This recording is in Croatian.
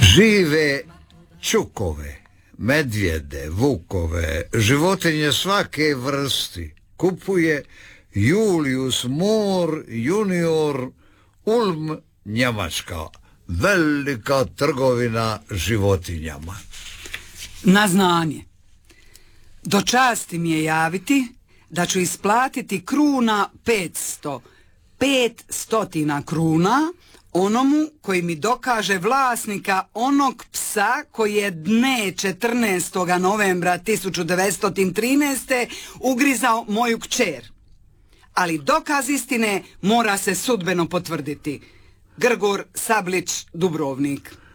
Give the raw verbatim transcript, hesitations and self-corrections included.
Žive čukove, medvjede, vukove, životinje svake vrsti kupuje Julius Moor junior, Ulm, Njemačka. Velika trgovina životinjama. Na znanje. Do časti mi je javiti da ću isplatiti kruna petsto. Pet stotina kruna onomu koji mi dokaže vlasnika onog psa koji je dne četrnaestog novembra tisuću devetsto trinaeste. ugrizao moju kćer. Ali dokaz istine mora se sudbeno potvrditi. Grgur Sablić, Dubrovnik.